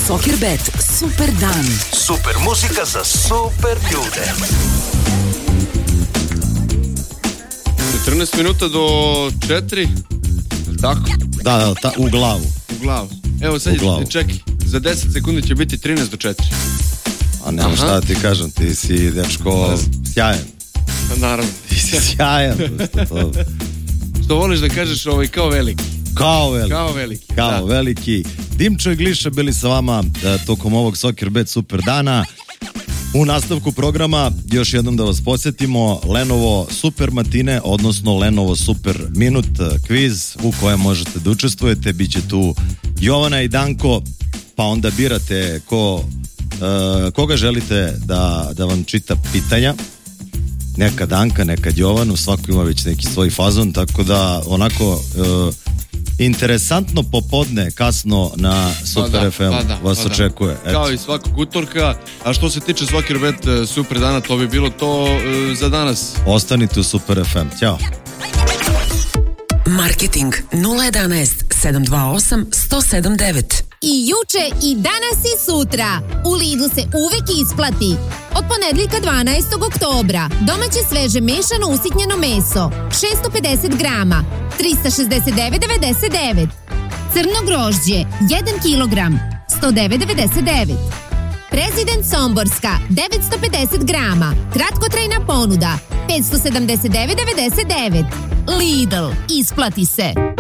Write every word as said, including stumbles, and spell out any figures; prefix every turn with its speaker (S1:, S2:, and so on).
S1: Soccerbet, super dan.
S2: Super muzika za super ljude.
S3: četrnaest minuta do četiri, tako?
S4: Da, da, ta, u glavu.
S3: U glavu. Evo sad, čekaj, za deset sekundi će biti trinaest do četiri.
S4: A nema šta ti kažem, ti si, dečko, sjajan.
S3: Naravno.
S4: Ti si sjajan. To...
S3: Što voliš da kažeš ovaj, kao veliki.
S4: Kao veliki.
S3: Kao veliki.
S4: Kao
S3: da.
S4: veliki. Dimčo i Gliša bili sa vama tokom ovog Soccerbet super dana. U nastavku programa još jednom da vas podsjetimo Lenovo Super Matine, odnosno Lenovo Super Minut kviz u kojem možete da učestvujete. Biće tu Jovana i Danko, pa onda birate ko, uh, koga želite da, da vam čita pitanja. Nekad Danka, nekad Jovanu, svako ima već neki svoj fazon, tako da onako uh, interesantno popodne kasno na Super
S3: pa da,
S4: F M
S3: pa da,
S4: vas
S3: pa
S4: očekuje.
S3: Da. Kao i svakog utorka, a što se tiče Soccerbet super dana, to bi bilo to uh, za danas.
S4: Ostanite u Super F M. Ćao.
S1: Marketing nula jedanaest sedam dva osam jedan zero sedam devet.
S5: I juče, i danas, i sutra. U Lidlu se uvek isplati. Od ponedeljka dvanaestog oktobra domaće sveže mešano usitnjeno meso šesto pedeset grama trista šezdeset devet devedeset devet. Crno grožđe jedan kilogram sto devet devedeset devet. Prezident Somborska devetsto pedeset grama kratkotrajna ponuda petsto sedamdeset devet devedeset devet. Lidl, isplati se.